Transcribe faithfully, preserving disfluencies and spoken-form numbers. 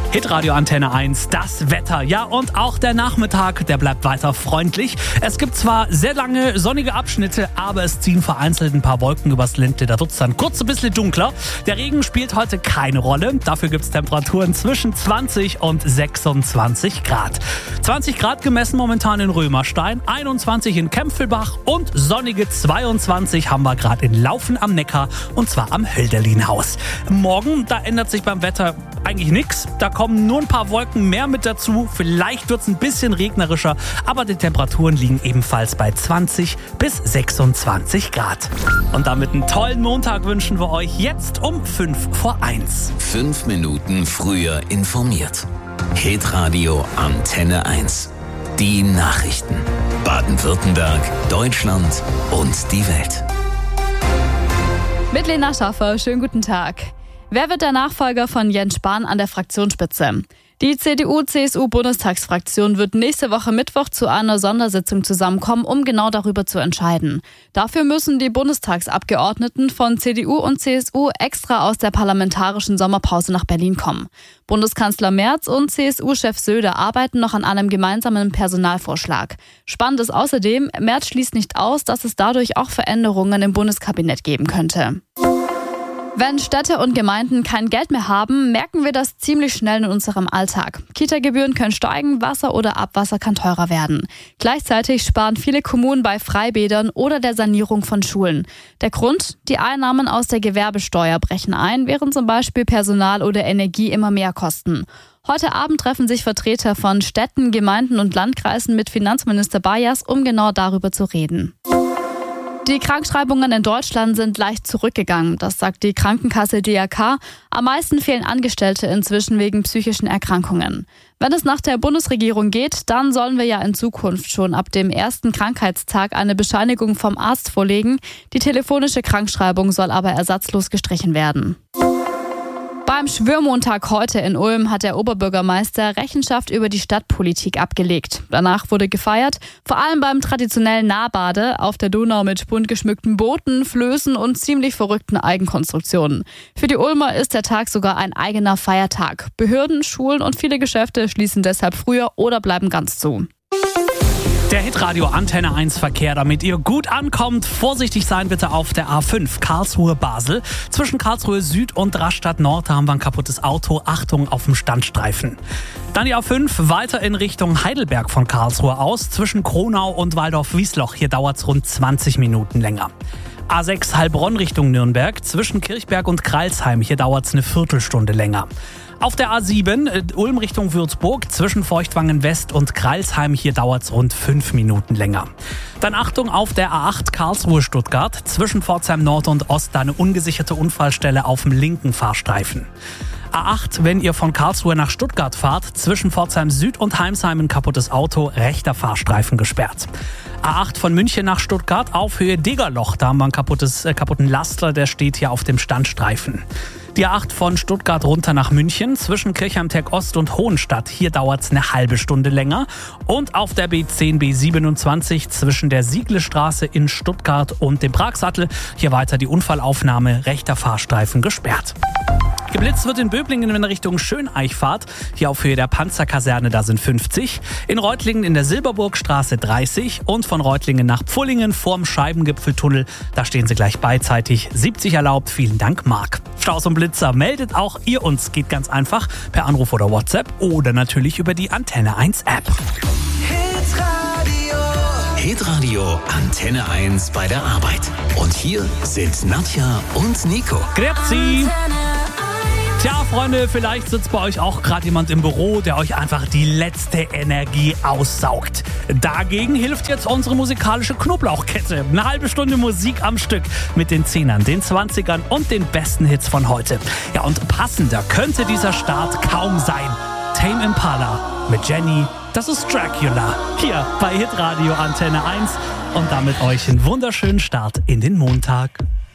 Hitradio Antenne eins, das Wetter. Ja, und auch der Nachmittag, der bleibt weiter freundlich. Es gibt zwar sehr lange sonnige Abschnitte, aber es ziehen vereinzelt ein paar Wolken übers Ländle. Da wird es dann kurz ein bisschen dunkler. Der Regen spielt heute keine Rolle. Dafür gibt es Temperaturen zwischen zwanzig und sechsundzwanzig Grad. zwanzig Grad gemessen momentan in Römerstein, einundzwanzig in Kempfelbach und sonnige zweiundzwanzig haben wir gerade in Laufen am Neckar und zwar am Hölderlinhaus. Morgen, da ändert sich beim Wetter eigentlich nichts. Da kommen nur ein paar Wolken mehr mit dazu. Vielleicht wird es ein bisschen regnerischer, aber die Temperaturen liegen ebenfalls bei zwanzig bis sechsundzwanzig Grad. Und damit einen tollen Montag wünschen wir euch jetzt um fünf vor eins. Fünf Minuten früher informiert. Hitradio Antenne eins. Die Nachrichten. Baden-Württemberg, Deutschland und die Welt. Mit Lena Schaffer, schönen guten Tag. Wer wird der Nachfolger von Jens Spahn an der Fraktionsspitze? Die C D U-C S U-Bundestagsfraktion wird nächste Woche Mittwoch zu einer Sondersitzung zusammenkommen, um genau darüber zu entscheiden. Dafür müssen die Bundestagsabgeordneten von C D U und C S U extra aus der parlamentarischen Sommerpause nach Berlin kommen. Bundeskanzler Merz und C S U-Chef Söder arbeiten noch an einem gemeinsamen Personalvorschlag. Spannend ist außerdem, Merz schließt nicht aus, dass es dadurch auch Veränderungen im Bundeskabinett geben könnte. Wenn Städte und Gemeinden kein Geld mehr haben, merken wir das ziemlich schnell in unserem Alltag. Kita-Gebühren können steigen, Wasser oder Abwasser kann teurer werden. Gleichzeitig sparen viele Kommunen bei Freibädern oder der Sanierung von Schulen. Der Grund? Die Einnahmen aus der Gewerbesteuer brechen ein, während zum Beispiel Personal oder Energie immer mehr kosten. Heute Abend treffen sich Vertreter von Städten, Gemeinden und Landkreisen mit Finanzminister Bayers, um genau darüber zu reden. Die Krankschreibungen in Deutschland sind leicht zurückgegangen, das sagt die Krankenkasse D R K. Am meisten fehlen Angestellte inzwischen wegen psychischen Erkrankungen. Wenn es nach der Bundesregierung geht, dann sollen wir ja in Zukunft schon ab dem ersten Krankheitstag eine Bescheinigung vom Arzt vorlegen. Die telefonische Krankschreibung soll aber ersatzlos gestrichen werden. Beim Schwörmontag heute in Ulm hat der Oberbürgermeister Rechenschaft über die Stadtpolitik abgelegt. Danach wurde gefeiert, vor allem beim traditionellen Nahbade auf der Donau mit bunt geschmückten Booten, Flößen und ziemlich verrückten Eigenkonstruktionen. Für die Ulmer ist der Tag sogar ein eigener Feiertag. Behörden, Schulen und viele Geschäfte schließen deshalb früher oder bleiben ganz zu. Der Hitradio Antenne eins Verkehr, damit ihr gut ankommt. Vorsichtig sein bitte auf der A fünf Karlsruhe-Basel. Zwischen Karlsruhe Süd und Rastatt Nord, da haben wir ein kaputtes Auto. Achtung auf dem Standstreifen. Dann die A fünf weiter in Richtung Heidelberg von Karlsruhe aus. Zwischen Kronau und Waldorf-Wiesloch. Hier dauert es rund zwanzig Minuten länger. A sechs Heilbronn Richtung Nürnberg. Zwischen Kirchberg und Kreilsheim. Hier dauert es eine Viertelstunde länger. Auf der A sieben, Ulm Richtung Würzburg, zwischen Feuchtwangen West und Kreilsheim, hier dauert es rund fünf Minuten länger. Dann Achtung auf der A acht Karlsruhe-Stuttgart, zwischen Pforzheim Nord und Ost, da eine ungesicherte Unfallstelle auf dem linken Fahrstreifen. A acht, wenn ihr von Karlsruhe nach Stuttgart fahrt, zwischen Pforzheim Süd und Heimsheim ein kaputtes Auto, rechter Fahrstreifen gesperrt. A acht von München nach Stuttgart auf Höhe Degerloch, da haben wir einen kaputtes, äh, kaputten Laster, der steht hier auf dem Standstreifen. Die A acht von Stuttgart runter nach München, zwischen Kirchheim-Tech Ost und Hohenstadt. Hier dauert es eine halbe Stunde länger. Und auf der B zehn B siebenundzwanzig zwischen der Sieglestraße in Stuttgart und dem Pragsattel. Hier weiter die Unfallaufnahme, rechter Fahrstreifen gesperrt. Geblitzt wird in Böblingen in Richtung Schöneich fahrt. Hier auf Höhe der Panzerkaserne, da sind fünfzig. In Reutlingen in der Silberburgstraße dreißig. Und von Reutlingen nach Pfullingen vorm Scheibengipfeltunnel. Da stehen sie gleich beidseitig. siebzig erlaubt. Vielen Dank, Marc. Staus und Blitzer meldet auch ihr uns. Geht ganz einfach per Anruf oder WhatsApp oder natürlich über die Antenne eins App. Hitradio. Hitradio Antenne eins bei der Arbeit. Und hier sind Nadja und Nico. Grüezi. Tja, Freunde, vielleicht sitzt bei euch auch gerade jemand im Büro, der euch einfach die letzte Energie aussaugt. Dagegen hilft jetzt unsere musikalische Knoblauchkette. Eine halbe Stunde Musik am Stück mit den Zehnern, den Zwanzigern und den besten Hits von heute. Ja, und passender könnte dieser Start kaum sein. Tame Impala mit Jenny, das ist Dracula. Hier bei Hitradio Antenne eins und damit euch einen wunderschönen Start in den Montag.